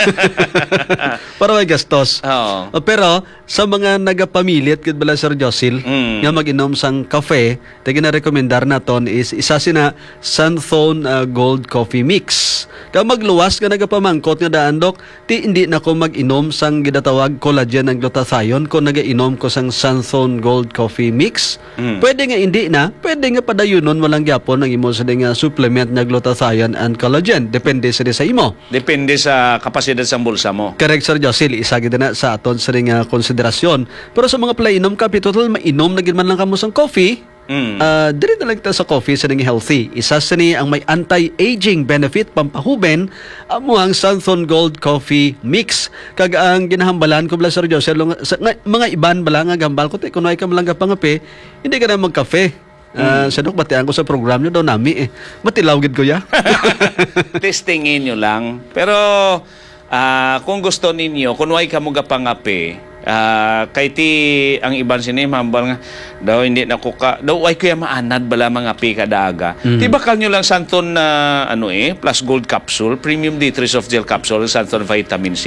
para may gastos. Oo. Pero sa mga nagapamilit kid bala, Sir Josil, nga mag-inom sang kafe, tayo na-rekomendar naton is isa sina Santhon Gold Coffee Mix. Kaya magluwas ka nagapamangkot nga daan, Dok, hindi na ko mag-inom sang gidatawag collagen and glutathione kung nagainom ko sang Santhon Gold Coffee Mix. Pwede nga hindi na, pwede nga padayunon walang gyapon ang imo sa nga supplement na glutathione and collagen. Depende sa imo. Depende sa kapasidad sa bulsa mo. Correct, Sir Josil. Isa gid na sa aton sa ring konsiderasyon. Pero sa mga plainom kape, total mainom na gid man lang kamo sang coffee. Dili na lang ta sa coffee sa ring healthy. Isa sa ni ang may anti-aging benefit pampahuben amo ang Santhon Gold Coffee Mix. Kag ang ginahambalan ko bala, Sir Josil, mga iban bala nga gambal ko te kunoy ka man lang pangape, hindi ka na magkape. Sa Dok, batian ko sa program nyo daw nami Matilaw gid ko ya. Testingin nyo lang. Pero kung gusto ninyo, kung way ka mo gapangape, kay ti ang iban sinim hambal nga daw hindi na ko ka daw way kuya maanad bala mga pi kadaga. Ti bakal nyo lang Santon plus Gold Capsule, Premium D3 Soft Gel Capsule, Santon Vitamin C.